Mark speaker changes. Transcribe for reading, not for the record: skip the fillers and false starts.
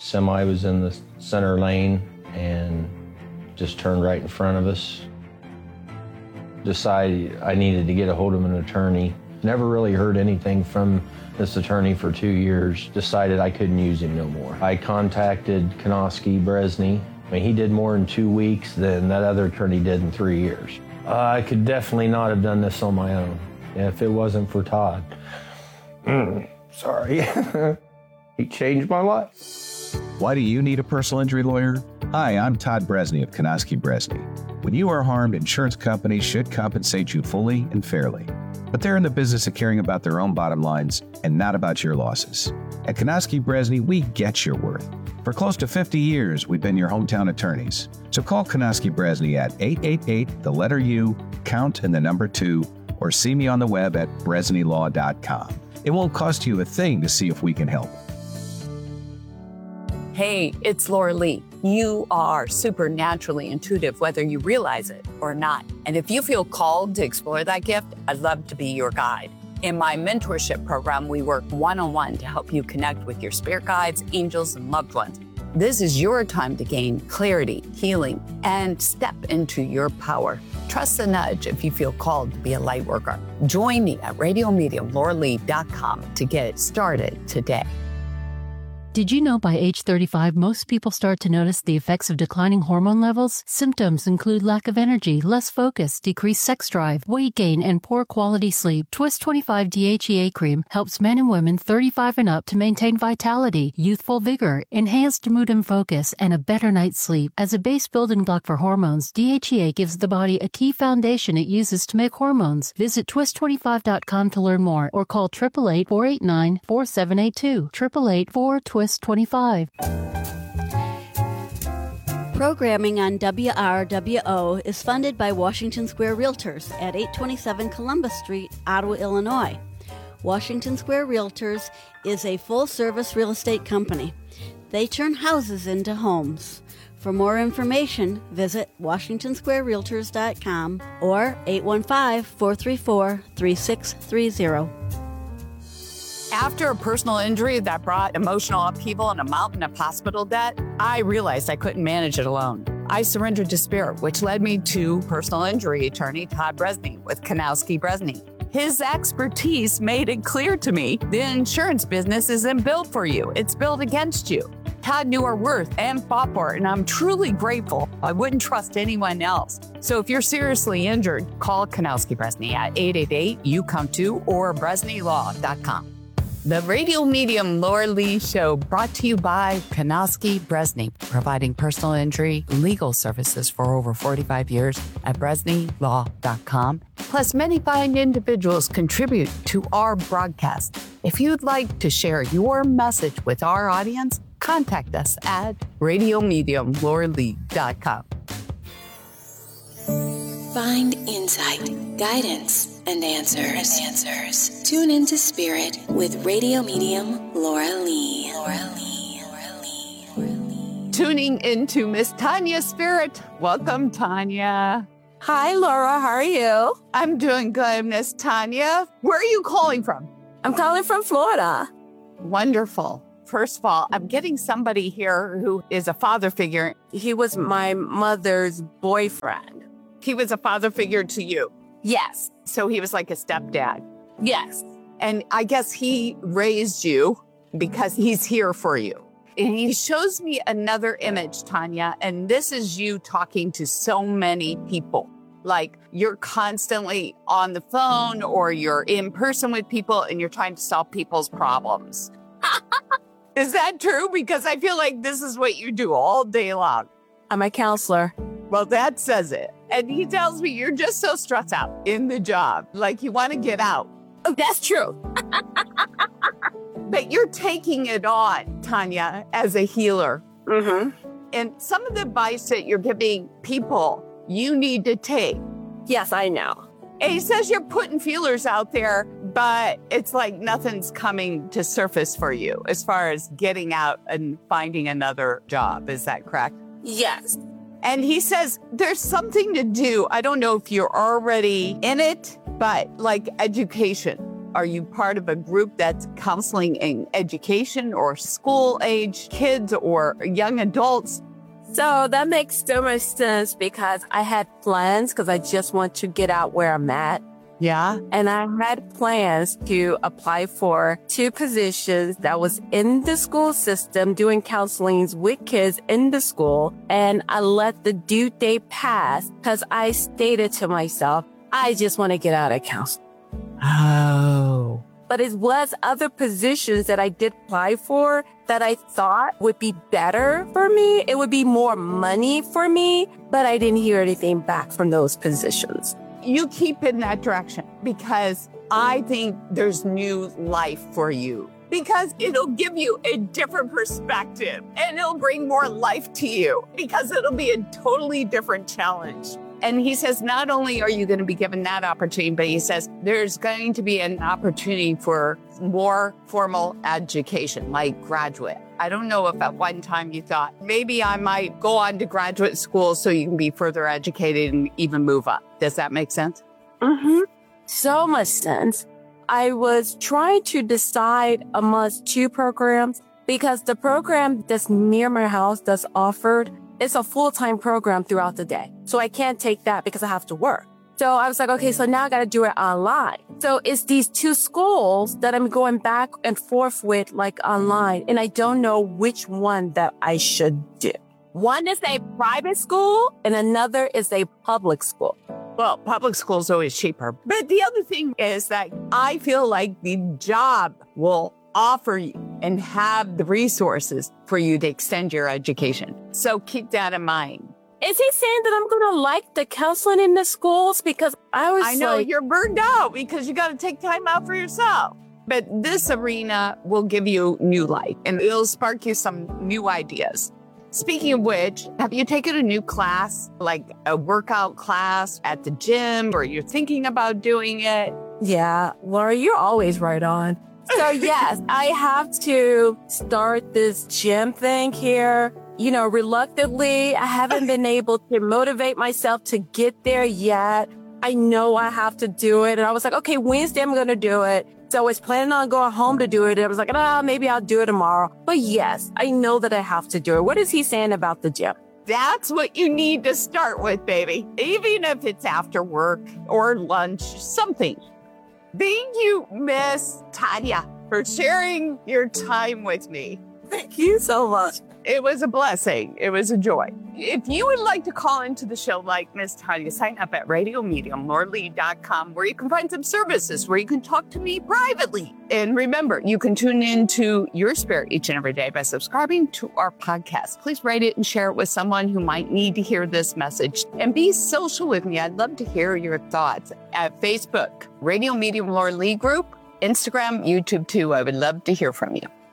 Speaker 1: Semi was in the center lane and just turned right in front of us. Decided I needed to get a hold of an attorney. Never really heard anything from this attorney for 2 years. Decided I couldn't use him no more. I contacted Konoski Bresney. I mean, he did more in 2 weeks than that other attorney did in 3 years. I could definitely not have done this on my own if it wasn't for Todd. Sorry. He changed my life.
Speaker 2: Why do you need a personal injury lawyer? Hi, I'm Todd Bresney of Konoski Bresney. When you are harmed, insurance companies should compensate you fully and fairly. But they're in the business of caring about their own bottom lines and not about your losses. At Konoski Bresney, we get your worth. For close to 50 years, we've been your hometown attorneys. So call Konoski Bresney at 888, the letter U, count and the number 2, or see me on the web at bresneylaw.com. It won't cost you a thing to see if we can help.
Speaker 3: Hey, it's Laura Lee. You are supernaturally intuitive, whether you realize it or not. And if you feel called to explore that gift, I'd love to be your guide. In my mentorship program, we work one-on-one to help you connect with your spirit guides, angels, and loved ones. This is your time to gain clarity, healing, and step into your power. Trust the nudge if you feel called to be a light worker. Join me at RadioMediumLauraLee.com to get started today.
Speaker 4: Did you know by age 35, most people start to notice the effects of declining hormone levels? Symptoms include lack of energy, less focus, decreased sex drive, weight gain, and poor quality sleep. Twist 25 DHEA cream helps men and women 35 and up to maintain vitality, youthful vigor, enhanced mood and focus, and a better night's sleep. As a base building block for hormones, DHEA gives the body a key foundation it uses to make hormones. Visit twist25.com to learn more or call 888-489-4782. 888-4TWIST 25.
Speaker 5: Programming on WRWO is funded by Washington Square Realtors at 827 Columbus Street, Ottawa, Illinois. Washington Square Realtors is a full-service real estate company. They turn houses into homes. For more information, visit WashingtonSquareRealtors.com or 815-434-3630.
Speaker 3: After a personal injury that brought emotional upheaval and a mountain of hospital debt, I realized I couldn't manage it alone. I surrendered to spirit, which led me to personal injury attorney Todd Bresney with Konoski Bresney. His expertise made it clear to me the insurance business isn't built for you. It's built against you. Todd knew our worth and fought for it, and I'm truly grateful. I wouldn't trust anyone else. So if you're seriously injured, call Konoski Bresney at 888-YOU-COME-TO or BresneyLaw.com. The Radio Medium Laura Lee Show, brought to you by Konoski Bresney, providing personal injury legal services for over 45 years at BresneyLaw.com. Plus, many fine individuals contribute to our broadcast. If you'd like to share your message with our audience, contact us at RadioMediumLauraLee.com.
Speaker 6: Find insight, guidance, and answers. Tune into Spirit with Radio Medium Laura Lee.
Speaker 3: Tuning into Miss Tanya Spirit. Welcome, Tanya.
Speaker 7: Hi, Laura. How are you?
Speaker 3: I'm doing good, Miss Tanya. Where are you calling from?
Speaker 7: I'm calling from Florida.
Speaker 3: Wonderful. First of all, I'm getting somebody here who is a father figure.
Speaker 7: He was my mother's boyfriend.
Speaker 3: He was a father figure to you.
Speaker 7: Yes.
Speaker 3: So he was like a stepdad.
Speaker 7: Yes.
Speaker 3: And I guess he raised you because he's here for you. And he shows me another image, Tanya, and this is you talking to so many people. Like you're constantly on the phone or you're in person with people and you're trying to solve people's problems. Is that true? Because I feel like this is what you do all day long.
Speaker 7: I'm a counselor.
Speaker 3: Well, that says it. And he tells me you're just so stressed out in the job. Like you want to get out.
Speaker 7: Oh, that's true.
Speaker 3: But you're taking it on, Tanya, as a healer.
Speaker 7: Mm-hmm.
Speaker 3: And some of the advice that you're giving people, you need to take.
Speaker 7: Yes, I know.
Speaker 3: And he says you're putting feelers out there, but it's like nothing's coming to surface for you as far as getting out and finding another job. Is that correct?
Speaker 7: Yes.
Speaker 3: And he says there's something to do. I don't know if you're already in it, but like education. Are you part of a group that's counseling in education or school age kids or young adults?
Speaker 7: So that makes so much sense because I had plans because I just want to get out where I'm at.
Speaker 3: Yeah.
Speaker 7: And I had plans to apply for 2 positions that was in the school system doing counselings with kids in the school. And I let the due date pass because I stated to myself, I just want to get out of counseling.
Speaker 3: Oh.
Speaker 7: But it was other positions that I did apply for that I thought would be better for me. It would be more money for me, but I didn't hear anything back from those positions.
Speaker 3: You keep in that direction because I think there's new life for you because it'll give you a different perspective and it'll bring more life to you because it'll be a totally different challenge. And he says, not only are you going to be given that opportunity, but he says there's going to be an opportunity for more formal education, like graduate. I don't know if at one time you thought maybe I might go on to graduate school so you can be further educated and even move up. Does that make sense?
Speaker 7: Mm-hmm. So much sense. I was trying to decide amongst 2 programs because the program that's near my house that's offered, it's a full-time program throughout the day. So I can't take that because I have to work. So I was like, okay, so now I got to do it online. So it's these 2 schools that I'm going back and forth with like online. And I don't know which one that I should do. One is a private school and another is a public school.
Speaker 3: Well, public school is always cheaper. But the other thing is that I feel like the job will offer you and have the resources for you to extend your education. So keep that in mind.
Speaker 7: Is he saying that I'm going to like the counseling in the schools? Because I
Speaker 3: know you're burned out because you got to take time out for yourself. But this arena will give you new life and it'll spark you some new ideas. Speaking of which, have you taken a new class, like a workout class at the gym, or you're thinking about doing it?
Speaker 7: Yeah, Laura, you're always right on. So yes, I have to start this gym thing here. You know, reluctantly, I haven't been able to motivate myself to get there yet. I know I have to do it. And I was like, okay, Wednesday I'm going to do it. So I was planning on going home to do it. I was like, maybe I'll do it tomorrow. But yes, I know that I have to do it. What is he saying about the gym?
Speaker 3: That's what you need to start with, baby. Even if it's after work or lunch, something. Thank you, Miss Tanya, for sharing your time with me.
Speaker 7: Thank you so much.
Speaker 3: It was a blessing. It was a joy. If you would like to call into the show like Miss Tanya, sign up at radiomediumlauralee.com where you can find some services where you can talk to me privately. And remember, you can tune into your spirit each and every day by subscribing to our podcast. Please rate it and share it with someone who might need to hear this message. And be social with me. I'd love to hear your thoughts at Facebook, Radio Medium Laura Lee Group, Instagram, YouTube too. I would love to hear from you.